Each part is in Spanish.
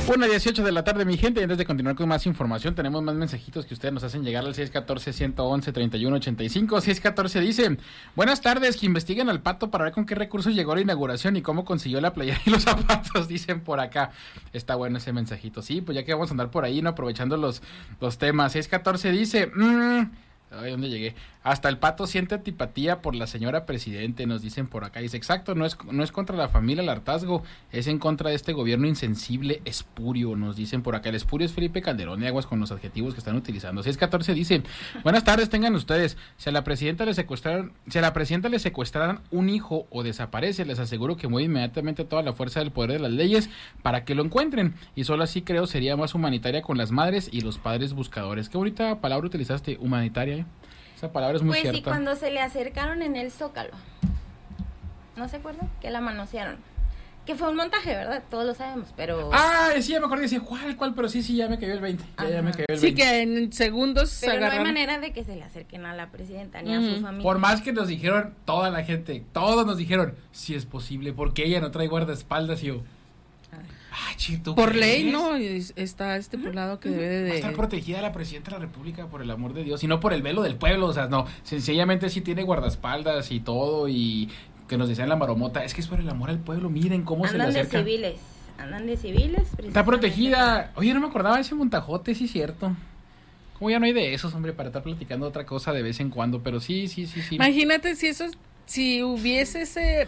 1:18 de la tarde, mi gente, y antes de continuar con más información, tenemos más mensajitos que ustedes nos hacen llegar al 614-111-3185. 614 dice: buenas tardes, que investiguen al Pato para ver con qué recursos llegó a la inauguración y cómo consiguió la playera y los zapatos, dicen por acá. Está bueno ese mensajito. Sí, pues ya que vamos a andar por ahí, ¿no? Aprovechando los temas. 614 dice: ay, ¿dónde llegué? Hasta el Pato siente antipatía por la señora presidente, nos dicen por acá. Dice: exacto, no es contra la familia el hartazgo, es en contra de este gobierno insensible, espurio, nos dicen por acá. El espurio es Felipe Calderón y aguas con los adjetivos que están utilizando. 614 dice: buenas tardes, tengan ustedes. Si a la presidenta le secuestraran un hijo o desaparece, les aseguro que mueve inmediatamente toda la fuerza del poder de las leyes para que lo encuentren. Y solo así creo sería más humanitaria con las madres y los padres buscadores. Qué bonita palabra utilizaste, humanitaria, ¿eh? Esa palabra es muy cierta. Pues sí, cuando se le acercaron en el Zócalo, ¿no se acuerdan? Que la manosearon. Que fue un montaje, ¿verdad? Todos lo sabemos, pero... Ah, sí, ya me acordé, decía, ¿cuál? Pero sí, ya me cayó el 20. Ya me cayó el 20. Sí, que en segundos pero agarraron. no hay manera de que se le acerquen a la presidenta ni a su familia. Por más que nos dijeron, toda la gente, todos nos dijeron, si es posible, porque ella no trae guardaespaldas. Y yo... ay, chito, por ley, ¿no? Está estipulado que debe de... va a estar protegida la presidenta de la República, por el amor de Dios, y no por el velo del pueblo. O sea, no, sencillamente sí tiene guardaespaldas y todo, y que nos decían la maromota, es que es por el amor al pueblo, miren cómo se le acerca. Andan de civiles. Está protegida. Oye, no me acordaba de ese montajote, sí, cierto. Como ya no hay de esos, hombre, para estar platicando otra cosa de vez en cuando, pero sí. Imagínate si hubiese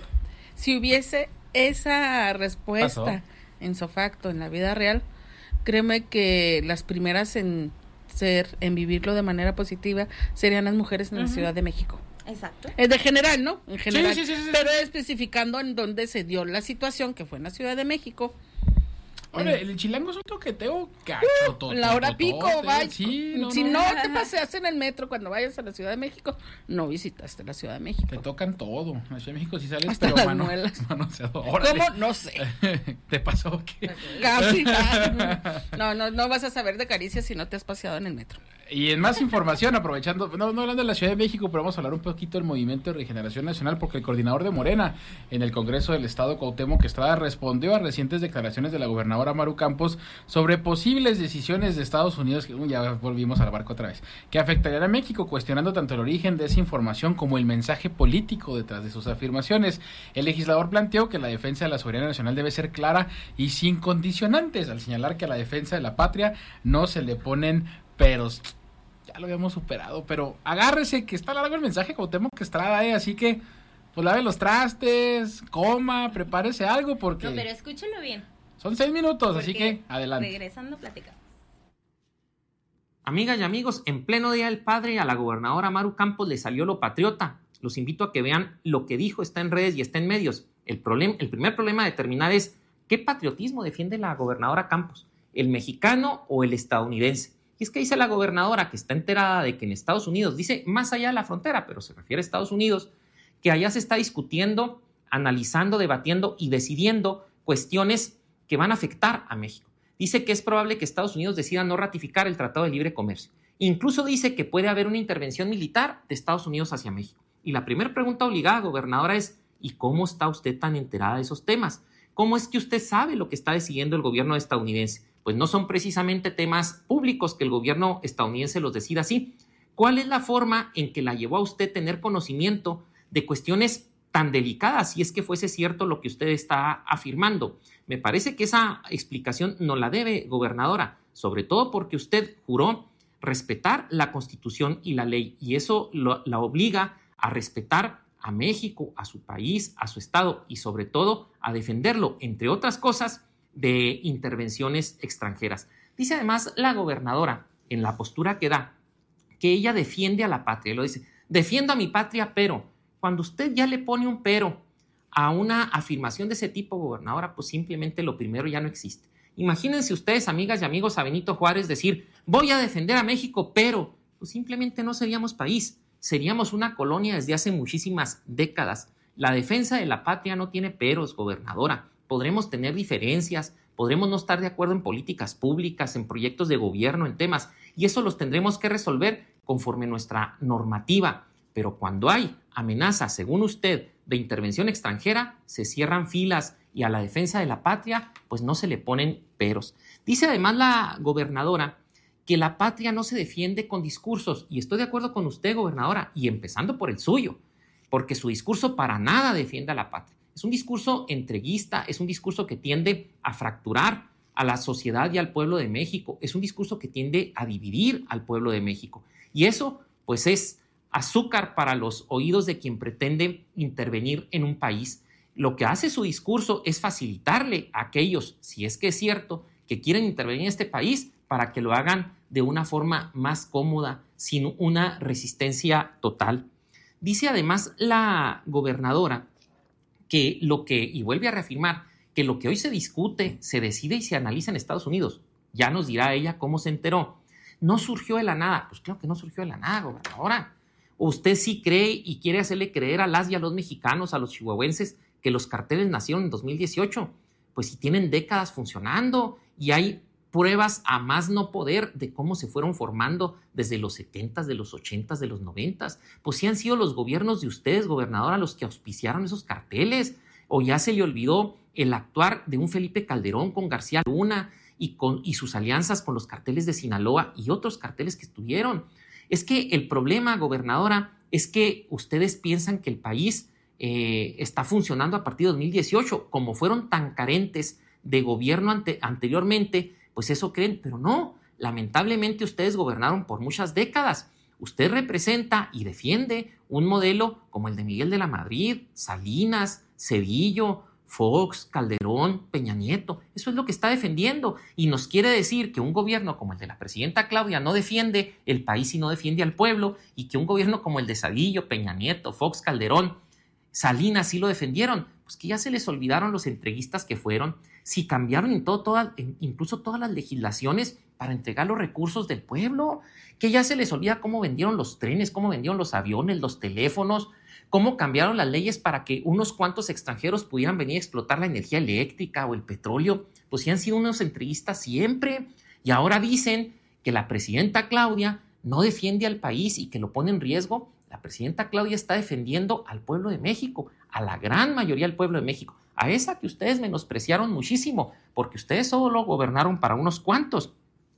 esa respuesta. Pasó. En Sofacto, en la vida real, créeme que las primeras en vivirlo de manera positiva serían las mujeres en la Ciudad de México. Exacto. Es de general, ¿no? En general. Sí. Pero especificando en dónde se dio la situación, que fue en la Ciudad de México. Oye, el chilango es un toqueteo cacho. La hora pico, vaya. Sí, si no te paseas en el metro cuando vayas a la Ciudad de México, no visitaste la Ciudad de México. Te tocan todo. En la Ciudad de México sí sales, hasta pero las muelas. ¿Cómo? No sé. ¿Te pasó qué? Casi. No vas a saber de caricias si no te has paseado en el metro. Y en más información, aprovechando, no hablando de la Ciudad de México, pero vamos a hablar un poquito del Movimiento de Regeneración Nacional, porque el coordinador de Morena en el Congreso del Estado, Cuauhtémoc Estrada, respondió a recientes declaraciones de la gobernadora Maru Campos sobre posibles decisiones de Estados Unidos, que ya volvimos al barco otra vez, que afectarían a México, cuestionando tanto el origen de esa información como el mensaje político detrás de sus afirmaciones. El legislador planteó que la defensa de la soberanía nacional debe ser clara y sin condicionantes, al señalar que a la defensa de la patria no se le ponen peros. Ya lo habíamos superado, pero agárrese que está largo el mensaje, Cuauhtémoc Estrada, así que pues lave los trastes, coma, prepárese algo, porque... No, pero escúchenlo bien. Son 6 minutos, Porque así que adelante. Regresando, platicamos. Amigas y amigos, en pleno Día del Padre, a la gobernadora Maru Campos le salió lo patriota. Los invito a que vean lo que dijo, está en redes y está en medios. El primer problema a determinar es ¿qué patriotismo defiende la gobernadora Campos? ¿El mexicano o el estadounidense? Y es que dice la gobernadora que está enterada de que en Estados Unidos, dice más allá de la frontera, pero se refiere a Estados Unidos, que allá se está discutiendo, analizando, debatiendo y decidiendo cuestiones que van a afectar a México. Dice que es probable que Estados Unidos decida no ratificar el Tratado de Libre Comercio. Incluso dice que puede haber una intervención militar de Estados Unidos hacia México. Y la primera pregunta obligada, gobernadora, es ¿y cómo está usted tan enterada de esos temas? ¿Cómo es que usted sabe lo que está decidiendo el gobierno estadounidense? Pues no son precisamente temas públicos que el gobierno estadounidense los decida así. ¿Cuál es la forma en que la llevó a usted tener conocimiento de cuestiones tan delicadas, si es que fuese cierto lo que usted está afirmando? Me parece que esa explicación no la debe, gobernadora, sobre todo porque usted juró respetar la Constitución y la ley, y eso la obliga a respetar a México, a su país, a su estado, y sobre todo a defenderlo, entre otras cosas, de intervenciones extranjeras. Dice además la gobernadora, en la postura que da, que ella defiende a la patria. Lo dice, defiendo a mi patria, pero cuando usted ya le pone un pero a una afirmación de ese tipo, gobernadora, pues simplemente lo primero ya no existe. Imagínense ustedes, amigas y amigos, a Benito Juárez decir, voy a defender a México, pero pues simplemente no seríamos país, seríamos una colonia desde hace muchísimas décadas. La defensa de la patria no tiene peros, gobernadora. Podremos tener diferencias, podremos no estar de acuerdo en políticas públicas, en proyectos de gobierno, en temas, y eso los tendremos que resolver conforme nuestra normativa. Pero cuando hay amenazas, según usted, de intervención extranjera se cierran filas y a la defensa de la patria pues no se le ponen peros. Dice además la gobernadora que la patria no se defiende con discursos, y estoy de acuerdo con usted, gobernadora, y empezando por el suyo, porque su discurso para nada defiende a la patria. Es un discurso entreguista, es un discurso que tiende a fracturar a la sociedad y al pueblo de México, es un discurso que tiende a dividir al pueblo de México, y eso pues es azúcar para los oídos de quien pretende intervenir en un país. Lo que hace su discurso es facilitarle a aquellos, si es que es cierto, que quieren intervenir en este país, para que lo hagan de una forma más cómoda, sin una resistencia total. Dice además la gobernadora que y vuelve a reafirmar, que lo que hoy se discute, se decide y se analiza en Estados Unidos. Ya nos dirá ella cómo se enteró. No surgió de la nada. Pues claro que no surgió de la nada, gobernadora. ¿Usted sí cree y quiere hacerle creer a las y a los mexicanos, a los chihuahuenses, que los carteles nacieron en 2018? Pues si tienen décadas funcionando y hay pruebas a más no poder de cómo se fueron formando desde los 70s, de los 80s, de los 90s. Pues sí han sido los gobiernos de ustedes, gobernadora, los que auspiciaron esos carteles. O ya se le olvidó el actuar de un Felipe Calderón con García Luna y sus alianzas con los carteles de Sinaloa y otros carteles que estuvieron. Es que el problema, gobernadora, es que ustedes piensan que el país está funcionando a partir de 2018, como fueron tan carentes de gobierno anteriormente, pues eso creen, pero no, lamentablemente ustedes gobernaron por muchas décadas. Usted representa y defiende un modelo como el de Miguel de la Madrid, Salinas, Zedillo, Fox, Calderón, Peña Nieto. Eso es lo que está defendiendo y nos quiere decir que un gobierno como el de la presidenta Claudia no defiende el país y no defiende al pueblo, y que un gobierno como el de Zedillo, Peña Nieto, Fox, Calderón, Salinas sí lo defendieron. Pues que ya se les olvidaron los entreguistas que fueron, si cambiaron incluso todas las legislaciones para entregar los recursos del pueblo, que ya se les olvida cómo vendieron los trenes, cómo vendieron los aviones, los teléfonos, cómo cambiaron las leyes para que unos cuantos extranjeros pudieran venir a explotar la energía eléctrica o el petróleo. Pues sí han sido unos entreguistas siempre, y ahora dicen que la presidenta Claudia no defiende al país y que lo pone en riesgo. La presidenta Claudia está defendiendo al pueblo de México, a la gran mayoría del pueblo de México, a esa que ustedes menospreciaron muchísimo, porque ustedes solo gobernaron para unos cuantos.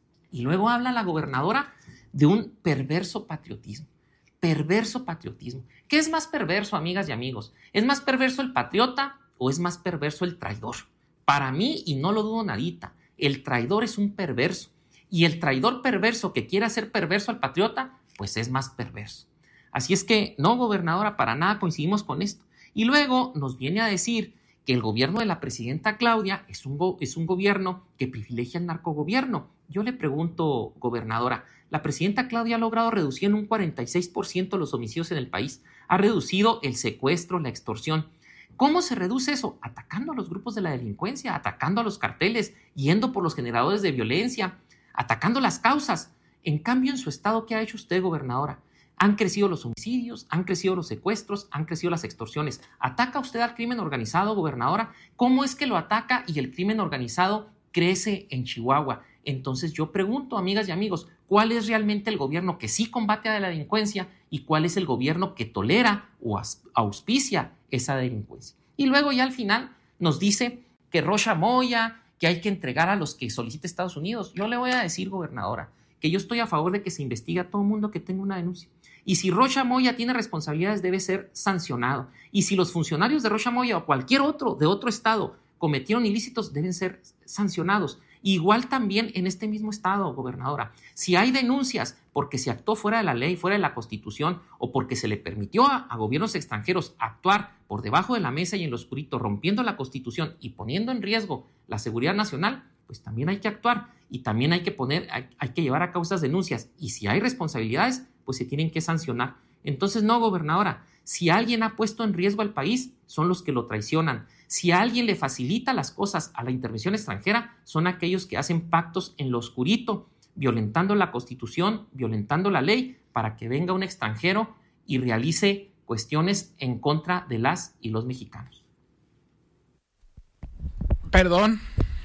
Y luego habla la gobernadora de un perverso patriotismo. Perverso patriotismo. ¿Qué es más perverso, amigas y amigos? ¿Es más perverso el patriota o es más perverso el traidor? Para mí, y no lo dudo nadita, el traidor es un perverso. Y el traidor perverso que quiere hacer perverso al patriota, pues es más perverso. Así es que, no, gobernadora, para nada coincidimos con esto. Y luego nos viene a decir que el gobierno de la presidenta Claudia es un gobierno que privilegia el narcogobierno. Yo le pregunto, gobernadora, la presidenta Claudia ha logrado reducir en un 46% los homicidios en el país, ha reducido el secuestro, la extorsión. ¿Cómo se reduce eso? Atacando a los grupos de la delincuencia, atacando a los carteles, yendo por los generadores de violencia, atacando las causas. En cambio, en su estado, ¿qué ha hecho usted, gobernadora? Han crecido los homicidios, han crecido los secuestros, han crecido las extorsiones. ¿Ataca usted al crimen organizado, gobernadora? ¿Cómo es que lo ataca y el crimen organizado crece en Chihuahua? Entonces yo pregunto, amigas y amigos, ¿cuál es realmente el gobierno que sí combate a la delincuencia y cuál es el gobierno que tolera o auspicia esa delincuencia? Y luego ya al final nos dice que Rocha Moya, que hay que entregar a los que solicite Estados Unidos. Yo le voy a decir, gobernadora, que yo estoy a favor de que se investigue a todo mundo que tenga una denuncia. Y si Rocha Moya tiene responsabilidades, debe ser sancionado. Y si los funcionarios de Rocha Moya o cualquier otro de otro estado cometieron ilícitos, deben ser sancionados. Igual también en este mismo estado, gobernadora. Si hay denuncias porque se actuó fuera de la ley, fuera de la Constitución, o porque se le permitió a gobiernos extranjeros actuar por debajo de la mesa y en lo oscurito, rompiendo la Constitución y poniendo en riesgo la seguridad nacional, pues también hay que actuar y también hay que llevar a cabo esas denuncias. Y si hay responsabilidades, pues se tienen que sancionar. Entonces, no, gobernadora, si alguien ha puesto en riesgo al país, son los que lo traicionan. Si alguien le facilita las cosas a la intervención extranjera, son aquellos que hacen pactos en lo oscurito, violentando la Constitución, violentando la ley, para que venga un extranjero y realice cuestiones en contra de las y los mexicanos. Perdón,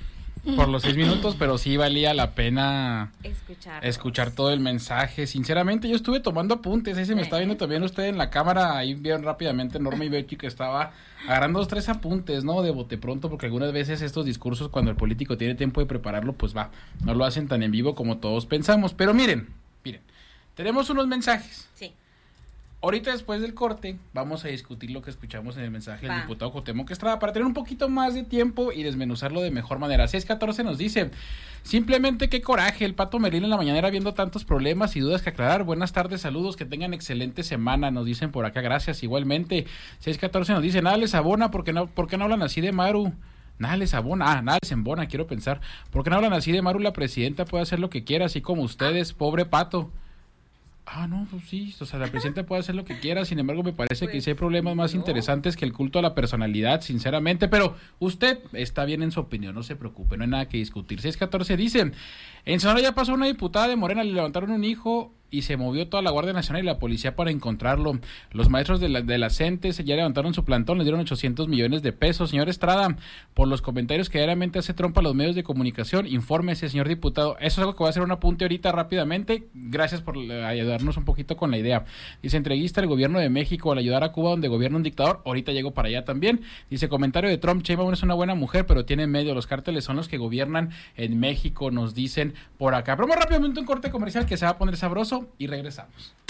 por los 6 minutos, pero sí valía la pena escuchar todo el mensaje. Sinceramente, yo estuve tomando apuntes. Ahí se me está viendo también usted en la cámara. Ahí vieron rápidamente Norma y Becky que estaba agarrando 2, 3 apuntes, ¿no? De bote pronto, porque algunas veces estos discursos, cuando el político tiene tiempo de prepararlo, pues no lo hacen tan en vivo como todos pensamos. Pero miren, tenemos unos mensajes. Sí. Ahorita después del corte vamos a discutir lo que escuchamos en el mensaje del diputado Cuauhtémoc Estrada para tener un poquito más de tiempo y desmenuzarlo de mejor manera. 614 nos dice, simplemente qué coraje, el Pato Merlín en la mañanera viendo tantos problemas y dudas que aclarar. Buenas tardes, saludos, que tengan excelente semana, nos dicen por acá, gracias igualmente. 614 nos dice, nada les abona, ¿por qué no hablan así de Maru? Nada les abona, nada les embona, quiero pensar. ¿Por qué no hablan así de Maru? La presidenta puede hacer lo que quiera, así como ustedes, pobre Pato. No, pues sí, o sea, la presidenta puede hacer lo que quiera, sin embargo me parece que sí hay problemas más interesantes que el culto a la personalidad, sinceramente, pero usted está bien en su opinión, no se preocupe, no hay nada que discutir. 614 dice, en Sonora ya pasó una diputada de Morena, le levantaron un hijo y se movió toda la Guardia Nacional y la policía para encontrarlo. Los maestros de la CENTES ya levantaron su plantón, le dieron 800 millones de pesos. Señor Estrada, por los comentarios que diariamente hace trompa a los medios de comunicación, infórmese, señor diputado. Eso es algo que voy a hacer un apunte ahorita rápidamente. Gracias por ayudarnos un poquito con la idea. Dice, entrevista al gobierno de México al ayudar a Cuba donde gobierna un dictador. Ahorita llego para allá también. Dice, comentario de Trump, Sheinbaum es una buena mujer, pero tiene medio. Los cárteles son los que gobiernan en México, nos dicen por acá. Pero más rápidamente un corte comercial que se va a poner sabroso y regresamos.